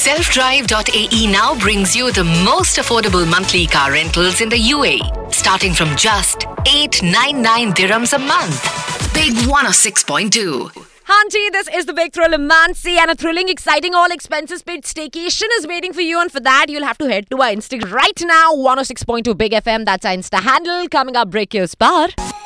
Selfdrive.ae now brings you the most affordable monthly car rentals in the UAE, starting from just 899 dirhams a month. Big 106.2. Hanji, this is the Big Thriller Mansi, and a thrilling, exciting, all expenses paid staycation is waiting for you. And for that, you'll have to head to our Instagram right now, 106.2 Big FM. That's our Insta handle. Coming up, break your spot.